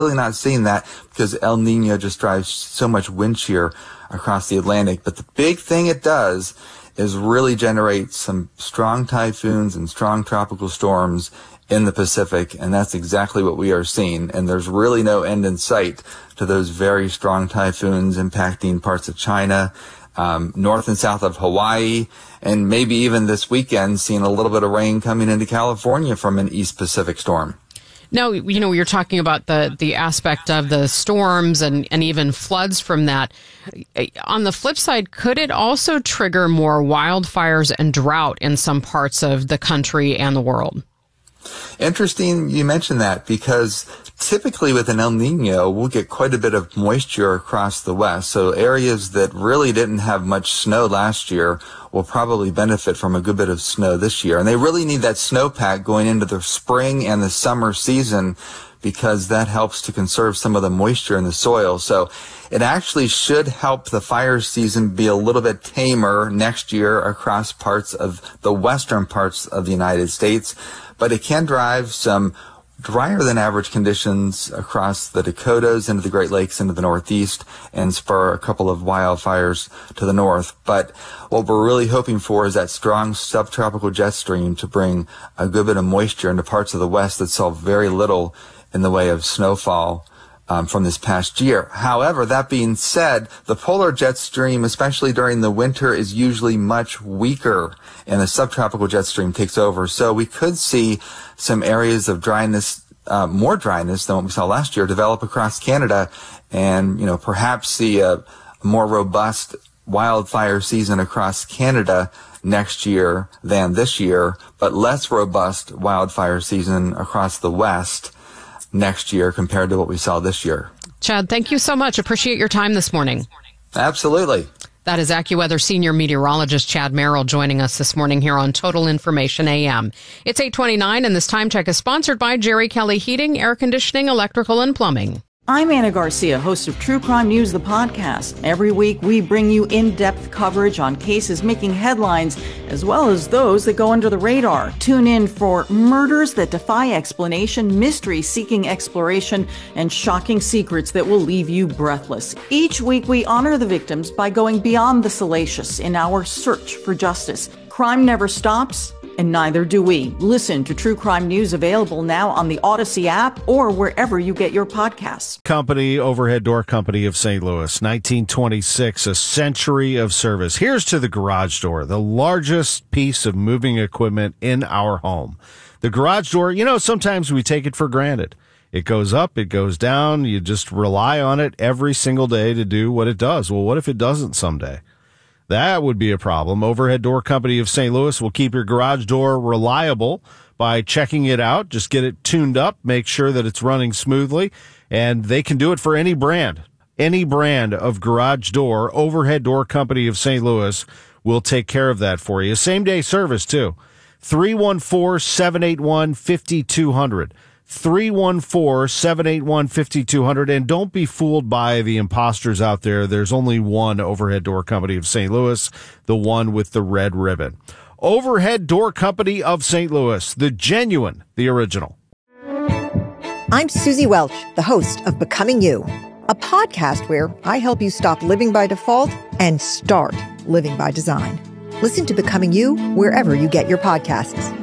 really not seeing that because El Nino just drives so much wind shear across the Atlantic. But the big thing it does is really generate some strong typhoons and strong tropical storms in the Pacific, and that's exactly what we are seeing. And there's really no end in sight to those very strong typhoons impacting parts of China, north and south of Hawaii, and maybe even this weekend seeing a little bit of rain coming into California from an East Pacific storm. Now, you're talking about the aspect of the storms and even floods from that. On the flip side, could it also trigger more wildfires and drought in some parts of the country and the world? Interesting you mentioned that, because typically with an El Nino, we'll get quite a bit of moisture across the west. So areas that really didn't have much snow last year will probably benefit from a good bit of snow this year. And they really need that snowpack going into the spring and the summer season, because that helps to conserve some of the moisture in the soil. So it actually should help the fire season be a little bit tamer next year across parts of the western parts of the United States. But it can drive some drier than average conditions across the Dakotas, into the Great Lakes, into the Northeast, and spur a couple of wildfires to the north. But what we're really hoping for is that strong subtropical jet stream to bring a good bit of moisture into parts of the west that saw very little in the way of snowfall from this past year. However, that being said, the polar jet stream, especially during the winter, is usually much weaker, and the subtropical jet stream takes over. So we could see some areas of dryness, more dryness than what we saw last year, develop across Canada, and perhaps see a more robust wildfire season across Canada next year than this year, but less robust wildfire season across the West next year compared to what we saw this year. Chad, thank you so much. Appreciate your time this morning. Absolutely. That is AccuWeather senior meteorologist Chad Merrill joining us this morning here on Total Information AM. It's 8:29, and this time check is sponsored by Jerry Kelly Heating, Air Conditioning, Electrical, and Plumbing. I'm Anna Garcia, host of True Crime News, the podcast. Every week, we bring you in-depth coverage on cases making headlines, as well as those that go under the radar. Tune in for murders that defy explanation, mystery seeking exploration, and shocking secrets that will leave you breathless. Each week, we honor the victims by going beyond the salacious in our search for justice. Crime never stops, and neither do we. Listen to True Crime News, available now on the Odyssey app or wherever you get your podcasts. Company, Overhead Door Company of St. Louis, 1926, a century of service. Here's to the garage door, the largest piece of moving equipment in our home. The garage door, sometimes we take it for granted. It goes up, it goes down. You just rely on it every single day to do what it does. Well, what if it doesn't someday? That would be a problem. Overhead Door Company of St. Louis will keep your garage door reliable by checking it out. Just get it tuned up, make sure that it's running smoothly, and they can do it for any brand. Any brand of garage door, Overhead Door Company of St. Louis will take care of that for you. Same-day service, too. 314-781-5200. 314-781-5200. And don't be fooled by the imposters out there. There's only one Overhead Door Company of St. Louis, the one with the red ribbon. Overhead Door Company of St. Louis, the genuine, the original. I'm Susie Welch, the host of Becoming You, a podcast where I help you stop living by default and start living by design. Listen to Becoming You wherever you get your podcasts.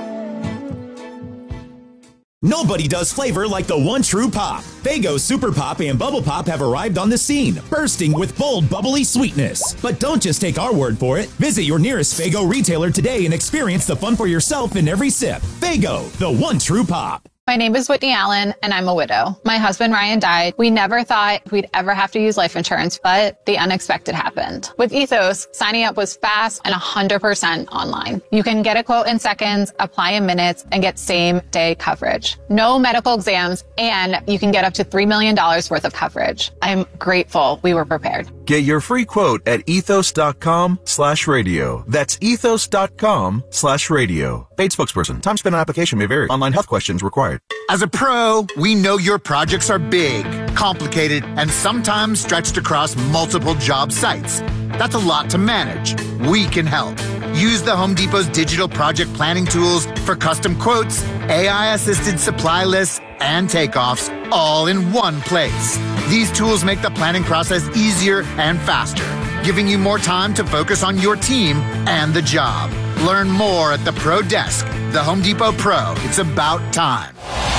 Nobody does flavor like the one true pop. Faygo Super Pop and Bubble Pop have arrived on the scene, bursting with bold, bubbly sweetness. But don't just take our word for it. Visit your nearest Faygo retailer today and experience the fun for yourself in every sip. Faygo, the one true pop. My name is Whitney Allen, and I'm a widow. My husband, Ryan, died. We never thought we'd ever have to use life insurance, but the unexpected happened. With Ethos, signing up was fast and 100% online. You can get a quote in seconds, apply in minutes, and get same-day coverage. No medical exams, and you can get up to $3 million worth of coverage. I'm grateful we were prepared. Get your free quote at ethos.com/radio. That's ethos.com/radio. Paid spokesperson. Time spent on application may vary. Online health questions required. As a pro, we know your projects are big, complicated, and sometimes stretched across multiple job sites. That's a lot to manage. We can help. Use the Home Depot's digital project planning tools for custom quotes, AI-assisted supply lists, and takeoffs all in one place. These tools make the planning process easier and faster, giving you more time to focus on your team and the job. Learn more at the Pro Desk. The Home Depot Pro. It's about time.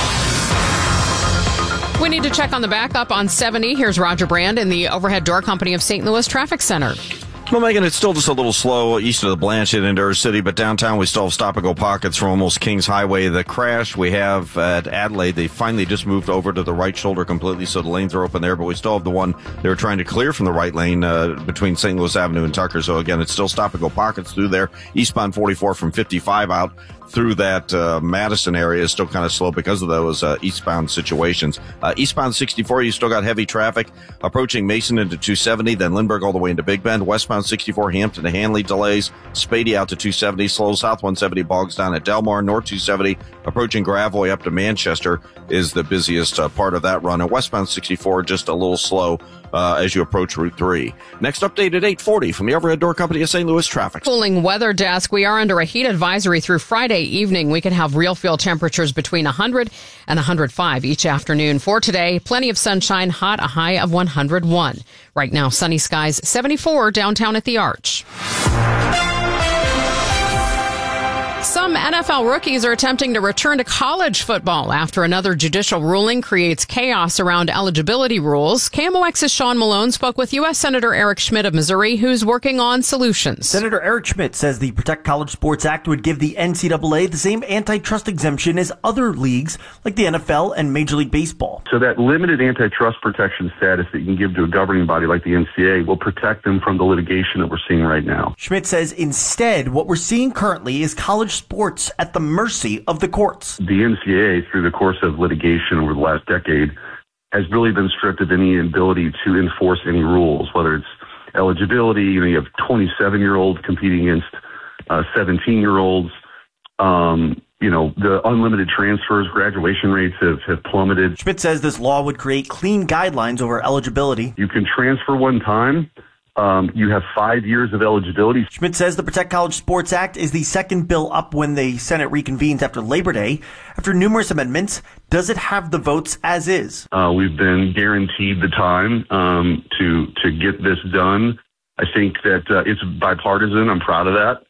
We need to check on the backup on 70. Here's Roger Brand in the Overhead Door Company of St. Louis Traffic Center. Well, Megan, it's still just a little slow east of the Blanchett into our city, but downtown we still have stop-and-go pockets from almost Kings Highway. The crash we have at Adelaide, they finally just moved over to the right shoulder completely, so the lanes are open there, but we still have the one they were trying to clear from the right lane between St. Louis Avenue and Tucker. So, again, it's still stop-and-go pockets through there. Eastbound 44 from 55 out through that Madison area is still kind of slow because of those eastbound situations. Eastbound 64, you still got heavy traffic approaching Mason into 270, then Lindbergh all the way into Big Bend. Westbound 64, Hampton to Hanley delays. Spady out to 270, slow. South 170 bogs down at Delmar. North 270 approaching Gravois up to Manchester is the busiest part of that run. And westbound 64 just a little slow as you approach Route 3. Next update at 8:40 from the Overhead Door Company of St. Louis Traffic. Cooling weather desk. We are under a heat advisory through Friday evening. We can have real feel temperatures between 100 and 105 each afternoon. For today, plenty of sunshine, hot, a high of 101. Right now, sunny skies, 74 downtown at the Arch. Some NFL rookies are attempting to return to college football after another judicial ruling creates chaos around eligibility rules. KMOX's Sean Malone spoke with U.S. Senator Eric Schmidt of Missouri, who's working on solutions. Senator Eric Schmidt says the Protect College Sports Act would give the NCAA the same antitrust exemption as other leagues like the NFL and Major League Baseball. So that limited antitrust protection status that you can give to a governing body like the NCAA will protect them from the litigation that we're seeing right now. Schmidt says instead, what we're seeing currently is college sports at the mercy of the courts. The NCAA, through the course of litigation over the last decade, has really been stripped of any ability to enforce any rules, whether it's eligibility. You have 27-year-olds competing against 17-year-olds. The unlimited transfers, graduation rates have plummeted. Schmidt says this law would create clean guidelines over eligibility. You can transfer one time. You have 5 years of eligibility. Schmidt says the Protect College Sports Act is the second bill up when the Senate reconvenes after Labor Day. After numerous amendments, does it have the votes as is? We've been guaranteed the time to get this done. I think that it's bipartisan. I'm proud of that.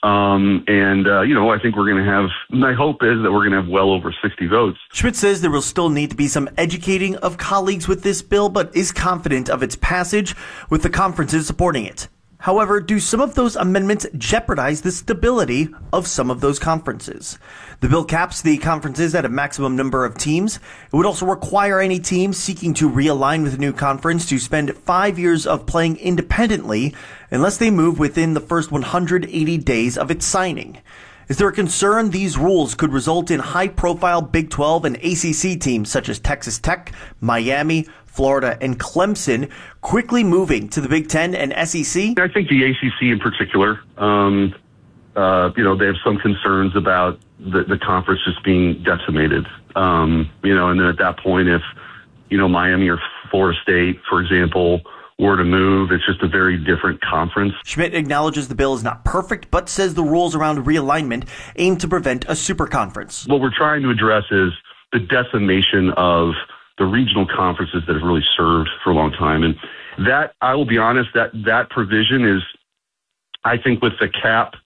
I think we're going to have, my hope is that we're going to have well over 60 votes. Schmidt says there will still need to be some educating of colleagues with this bill, but is confident of its passage with the conferences supporting it. However, do some of those amendments jeopardize the stability of some of those conferences? The bill caps the conferences at a maximum number of teams. It would also require any team seeking to realign with a new conference to spend 5 years of playing independently unless they move within the first 180 days of its signing. Is there a concern these rules could result in high-profile Big 12 and ACC teams such as Texas Tech, Miami, Florida, and Clemson quickly moving to the Big 10 and SEC? I think the ACC in particular, they have some concerns about the conference just being decimated. And then at that point, if, Miami or Florida State, for example, were to move, it's just a very different conference. Schmidt acknowledges the bill is not perfect, but says the rules around realignment aim to prevent a super conference. What we're trying to address is the decimation of the regional conferences that have really served for a long time. And that, I will be honest, that provision is, I think with the cap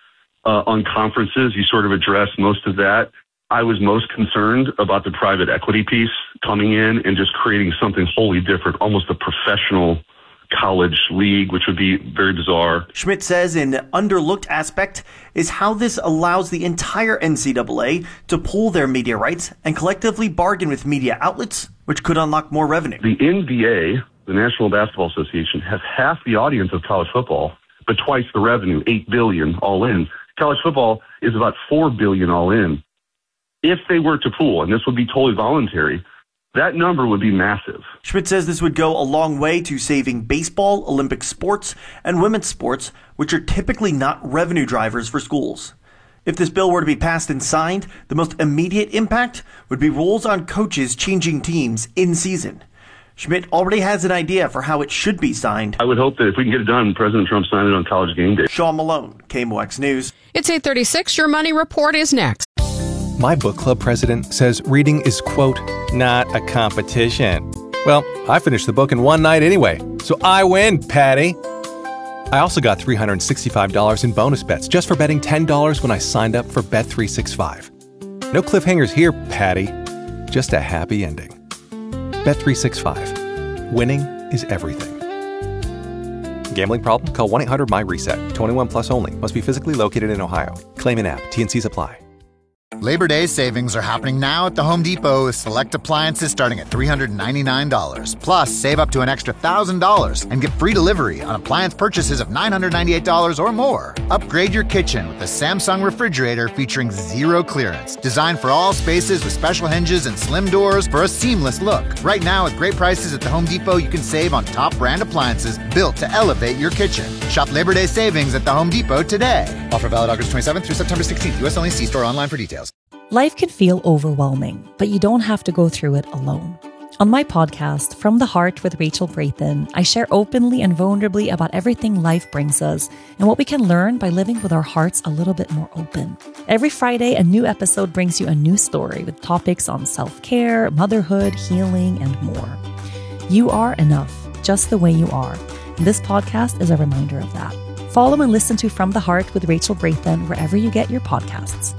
on conferences, you sort of address most of that. I was most concerned about the private equity piece coming in and just creating something wholly different, almost a professional college league, which would be very bizarre. Schmidt says an underlooked aspect is how this allows the entire NCAA to pool their media rights and collectively bargain with media outlets, which could unlock more revenue. The NBA, the National Basketball Association, has half the audience of college football, but twice the revenue, $8 billion all in. College football is about $4 billion all in. If they were to pool, and this would be totally voluntary, that number would be massive. Schmidt says this would go a long way to saving baseball, Olympic sports, and women's sports, which are typically not revenue drivers for schools. If this bill were to be passed and signed, the most immediate impact would be rules on coaches changing teams in season. Schmidt already has an idea for how it should be signed. I would hope that if we can get it done, President Trump signed it on College game day. Sean Malone, KMOX News. It's 8:36. Your Money Report is next. My book club president says reading is, quote, not a competition. Well, I finished the book in one night anyway, so I win, Patty. I also got $365 in bonus bets just for betting $10 when I signed up for Bet365. No cliffhangers here, Patty. Just a happy ending. Bet365. Winning is everything. Gambling problem? Call 1-800-MY-RESET. 21 plus only. Must be physically located in Ohio. Claim in app. T&Cs apply. Labor Day savings are happening now at the Home Depot with select appliances starting at $399. Plus, save up to an extra $1,000 and get free delivery on appliance purchases of $998 or more. Upgrade your kitchen with the Samsung refrigerator featuring zero clearance. Designed for all spaces with special hinges and slim doors for a seamless look. Right now, with great prices at the Home Depot, you can save on top brand appliances built to elevate your kitchen. Shop Labor Day savings at the Home Depot today. Offer valid August 27th through September 16th. U.S. only. See store online for details. Life can feel overwhelming, but you don't have to go through it alone. On my podcast, From the Heart with Rachel Brathen, I share openly and vulnerably about everything life brings us and what we can learn by living with our hearts a little bit more open. Every Friday, a new episode brings you a new story with topics on self-care, motherhood, healing, and more. You are enough, just the way you are. And this podcast is a reminder of that. Follow and listen to From the Heart with Rachel Brathen wherever you get your podcasts.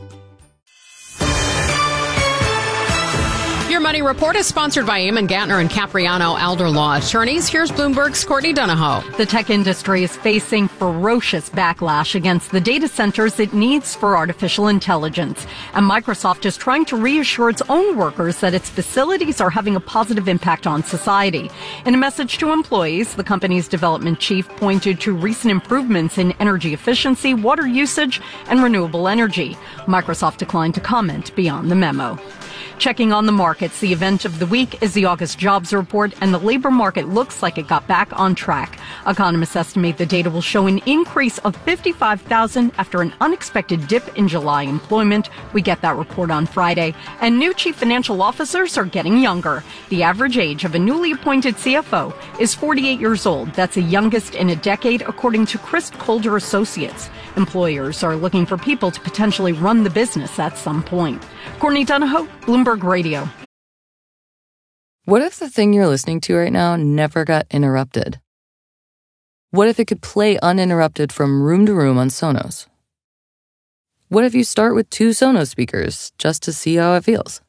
Your Money Report is sponsored by Eamon Gantner and Capriano Elder Law Attorneys. Here's Bloomberg's Courtney Donahoe. The tech industry is facing ferocious backlash against the data centers it needs for artificial intelligence. And Microsoft is trying to reassure its own workers that its facilities are having a positive impact on society. In a message to employees, the company's development chief pointed to recent improvements in energy efficiency, water usage, and renewable energy. Microsoft declined to comment beyond the memo. Checking on the markets, the event of the week is the August jobs report, and the labor market looks like it got back on track. Economists estimate the data will show an increase of 55,000 after an unexpected dip in July employment. We get that report on Friday. And new chief financial officers are getting younger. The average age of a newly appointed CFO is 48 years old. That's the youngest in a decade, according to Chris Colder Associates. Employers are looking for people to potentially run the business at some point. Courtney Donahoe, Bloomberg Radio. What if the thing you're listening to right now never got interrupted? What if it could play uninterrupted from room to room on Sonos? What if you start with 2 Sonos speakers just to see how it feels?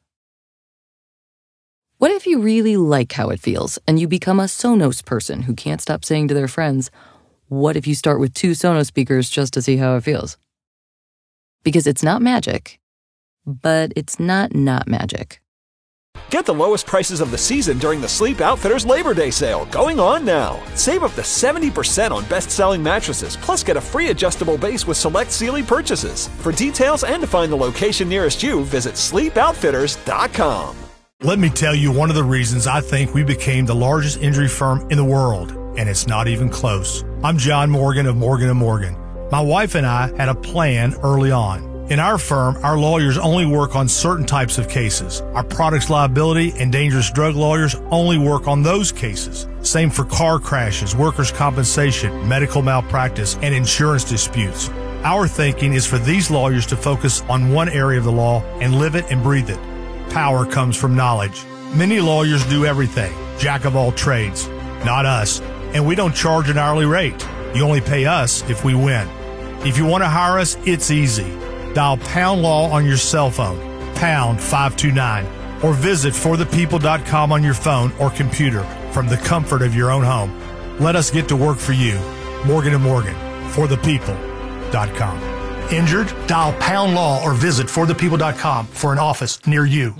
What if you really like how it feels and you become a Sonos person who can't stop saying to their friends, what if you start with 2 Sonos speakers just to see how it feels? Because it's not magic, but it's not magic. Get the lowest prices of the season during the Sleep Outfitters Labor Day sale, going on now. Save up to 70% on best-selling mattresses, plus get a free adjustable base with select Sealy purchases. For details and to find the location nearest you, visit sleepoutfitters.com. Let me tell you one of the reasons I think we became the largest injury firm in the world, and it's not even close. I'm John Morgan of Morgan & Morgan. My wife and I had a plan early on. In our firm, our lawyers only work on certain types of cases. Our products liability and dangerous drug lawyers only work on those cases. Same for car crashes, workers' compensation, medical malpractice, and insurance disputes. Our thinking is for these lawyers to focus on one area of the law and live it and breathe it. Power comes from knowledge. Many lawyers do everything, jack of all trades. Not us. And we don't charge an hourly rate. You only pay us if we win. If you want to hire us, it's easy. Dial Pound Law on your cell phone, pound 529, or visit forthepeople.com on your phone or computer from the comfort of your own home. Let us get to work for you. Morgan & Morgan, forthepeople.com. Injured? Dial Pound Law or visit forthepeople.com for an office near you.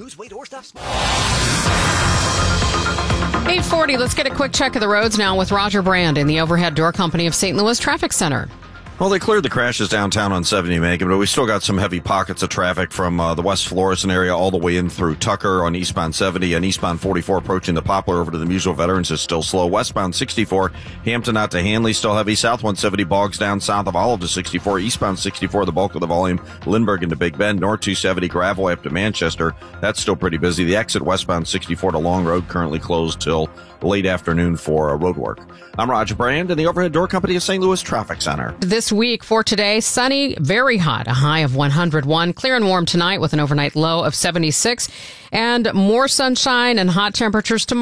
8:40, let's get a quick check of the roads now with Roger Brand in the Overhead Door Company of St. Louis Traffic Center. Well, they cleared the crashes downtown on 70 Macon, but we still got some heavy pockets of traffic from the West Florissant area all the way in through Tucker on eastbound 70 and eastbound 44 approaching the Poplar over to the Musial Veterans is still slow. Westbound 64, Hampton out to Hanley, still heavy. South 170 bogs down south of Olive to 64. Eastbound 64, the bulk of the volume. Lindbergh into Big Bend. North 270, Gravois up to Manchester. That's still pretty busy. The exit westbound 64 to Long Road currently closed till late afternoon for road work. I'm Roger Brand in the Overhead Door Company of St. Louis Traffic Center. This week for today, sunny, very hot, a high of 101. Clear and warm tonight with an overnight low of 76. And more sunshine and hot temperatures tomorrow.